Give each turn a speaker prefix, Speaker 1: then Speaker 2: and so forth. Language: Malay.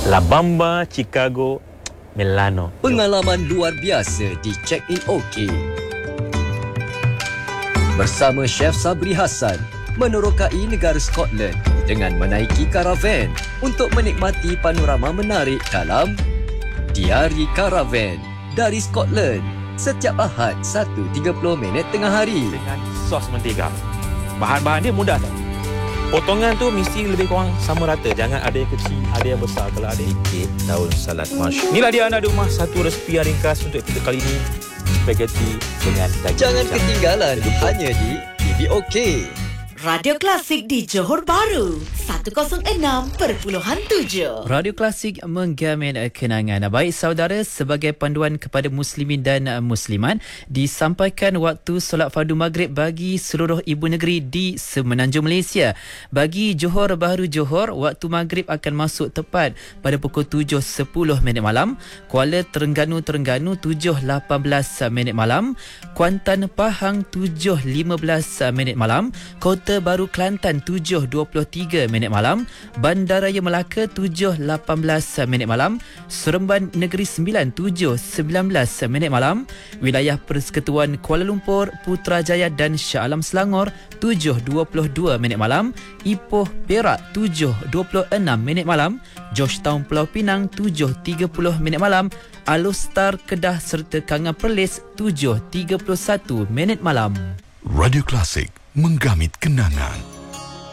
Speaker 1: La Bamba Chicago Milano.
Speaker 2: Pengalaman luar biasa di Check-in OK. Bersama Chef Sabri Hassan menerokai negara Scotland dengan menaiki karavan untuk menikmati panorama menarik dalam Diari Karavan dari Scotland setiap Ahad 1.30 tengah hari.
Speaker 1: Dengan sos mentega. Bahan-bahan dia mudah tak? Potongan tu mesti lebih kurang sama rata. Jangan ada yang kecil, ada yang besar. Kalau ada sikit, daun salad mash. Inilah dia anda di rumah, satu resepi yang ringkas untuk kita kali ini. Spaghetti dengan daging.
Speaker 2: Jangan ketinggalan hanya di TV OK.
Speaker 3: Radio Klasik di Johor Bahru 106.7.
Speaker 4: Radio Klasik menggamin kenangan. Baik saudara, sebagai panduan kepada muslimin dan muslimat, disampaikan waktu solat fardu maghrib bagi seluruh ibu negeri di Semenanjung Malaysia. Bagi Johor Bahru Johor, waktu maghrib akan masuk tepat pada pukul 7.10 malam. Kuala Terengganu 7.18 malam. Kuantan Pahang 7.15 malam. Kota Baru Kelantan 7.23 malam, Bandaraya Melaka 7.18 malam, Seremban Negeri Sembilan 7.19 malam, Wilayah Persekutuan Kuala Lumpur, Putrajaya dan Shah Alam Selangor 7.22 malam, Ipoh Perak 7.26 malam, Georgetown Pulau Pinang 7.30 malam, Alostar Kedah serta Kangan Perlis 7.31 malam.
Speaker 5: Radio Klasik menggamit kenangan.